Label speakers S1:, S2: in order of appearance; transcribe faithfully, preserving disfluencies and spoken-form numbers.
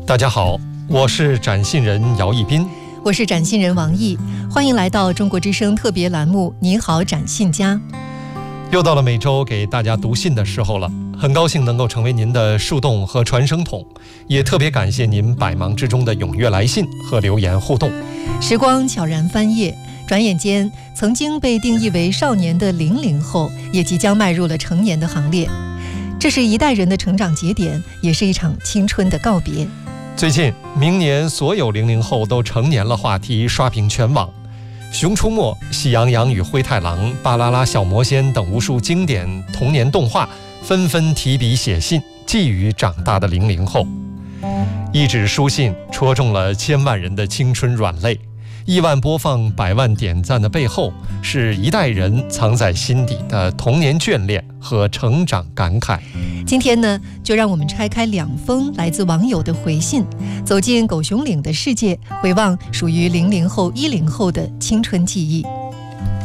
S1: 大家好，我是展信人姚一斌，
S2: 我是展信人王毅，欢迎来到中国之声特别栏目《您好，展信家》。
S1: 又到了每周给大家读信的时候了，很高兴能够成为您的树洞和传声筒，也特别感谢您百忙之中的踊跃来信和留言互动。
S2: 时光悄然翻页，转眼间，曾经被定义为少年的零零后，也即将迈入了成年的行列。这是一代人的成长节点，也是一场青春的告别。
S1: 最近，明年所有零零后都成年了话题刷屏全网，《熊出没》《喜羊羊与灰太狼》《巴啦啦小魔仙》等无数经典童年动画纷纷提笔写信，寄予长大的零零后。一纸书信戳中了千万人的青春软肋，亿万播放、百万点赞的背后，是一代人藏在心底的童年眷恋和成长感慨。
S2: 今天呢，就让我们拆开两封来自网友的回信，走进狗熊岭的世界，回望属于零零后、一零后的青春记忆。